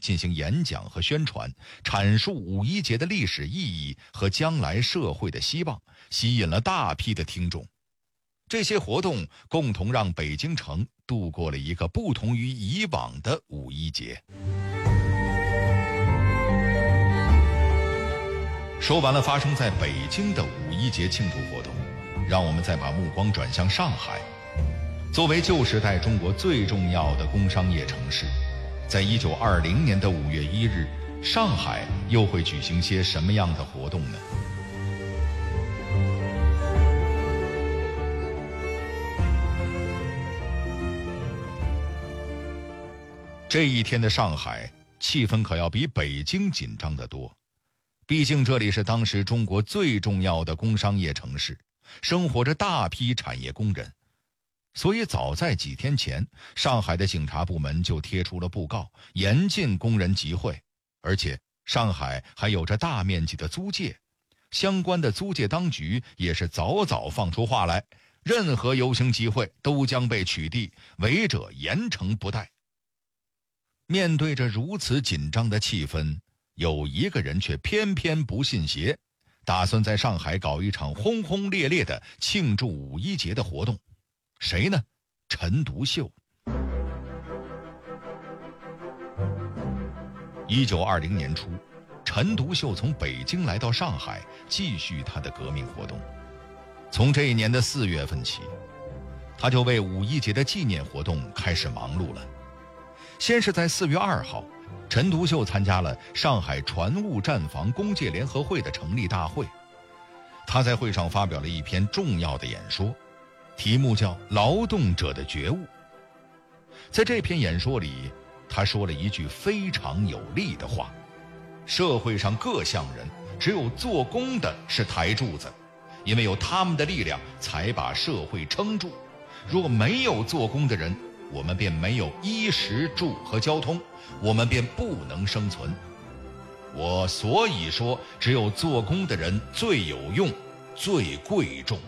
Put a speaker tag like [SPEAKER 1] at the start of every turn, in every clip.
[SPEAKER 1] 进行演讲和宣传，阐述五一节的历史意义和将来社会的希望，吸引了大批的听众。这些活动共同让北京城度过了一个不同于以往的五一节。说完了发生在北京的五一节庆祝活动，让我们再把目光转向上海。作为旧时代中国最重要的工商业城市，在1920年的5月1日，上海又会举行些什么样的活动呢？这一天的上海，气氛可要比北京紧张得多。毕竟这里是当时中国最重要的工商业城市，生活着大批产业工人。所以早在几天前，上海的警察部门就贴出了布告，严禁工人集会。而且上海还有着大面积的租界，相关的租界当局也是早早放出话来，任何游行集会都将被取缔，违者严惩不贷。面对着如此紧张的气氛，有一个人却偏偏不信邪，打算在上海搞一场轰轰烈烈的庆祝五一节的活动。谁呢？陈独秀。1920年初，陈独秀从北京来到上海，继续他的革命活动。从这一年的4月份起，他就为五一节的纪念活动开始忙碌了。先是在4月2号，陈独秀参加了上海船务站房工界联合会的成立大会。他在会上发表了一篇重要的演说，题目叫《劳动者的觉悟》。在这篇演说里，他说了一句非常有力的话：社会上各项人，只有做工的是台柱子，因为有他们的力量才把社会撑住。若没有做工的人，我们便没有衣食住和交通，我们便不能生存。我所以说，只有做工的人最有用，最贵重。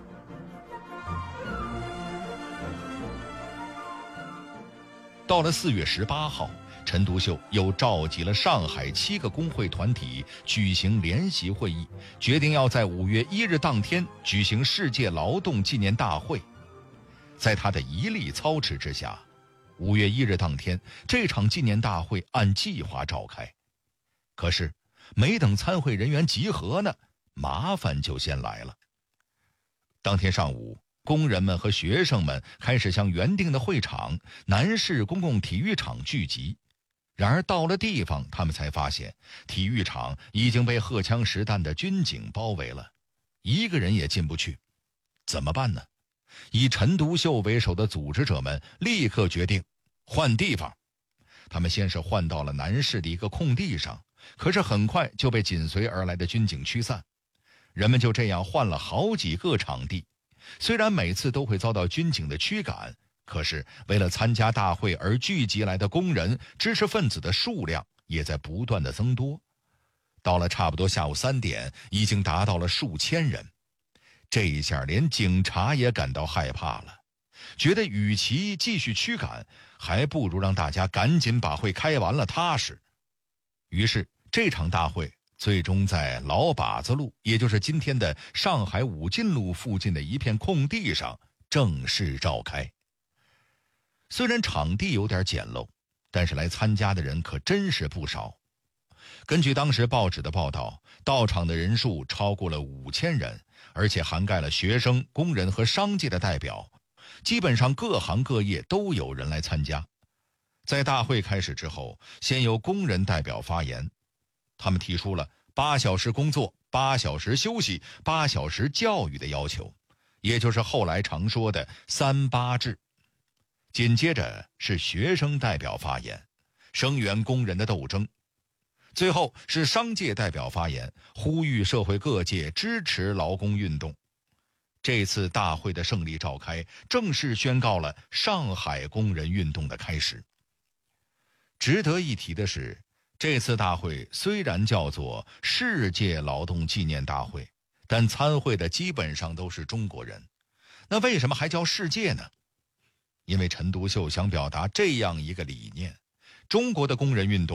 [SPEAKER 1] 到了4月18号，陈独秀又召集了上海7个工会团体举行联席会议，决定要在5月1日当天举行世界劳动纪念大会。在他的一力操持之下，5月1日当天，这场纪念大会按计划召开。可是没等参会人员集合呢，麻烦就先来了。当天上午，工人们和学生们开始向原定的会场南市公共体育场聚集。然而到了地方，他们才发现体育场已经被荷枪实弹的军警包围了，一个人也进不去。怎么办呢？以陈独秀为首的组织者们立刻决定换地方。他们先是换到了南市的一个空地上，可是很快就被紧随而来的军警驱散。人们就这样换了好几个场地，虽然每次都会遭到军警的驱赶，可是为了参加大会而聚集来的工人、知识分子的数量也在不断的增多。到了差不多下午3点，已经达到了数千人。这一下连警察也感到害怕了，觉得与其继续驱赶，还不如让大家赶紧把会开完了踏实。于是这场大会最终在老把子路，也就是今天的上海武进路附近的一片空地上正式召开。虽然场地有点简陋，但是来参加的人可真是不少。根据当时报纸的报道，到场的人数超过了5000人，而且涵盖了学生、工人和商界的代表，基本上各行各业都有人来参加。在大会开始之后，先由工人代表发言，他们提出了8小时工作、8小时休息、8小时教育的要求，也就是后来常说的3-8制。紧接着是学生代表发言，声援工人的斗争。最后是商界代表发言，呼吁社会各界支持劳工运动。这次大会的胜利召开，正式宣告了上海工人运动的开始。值得一提的是，这次大会虽然叫做世界劳动纪念大会，但参会的基本上都是中国人。那为什么还叫世界呢？因为陈独秀想表达这样一个理念：中国的工人运动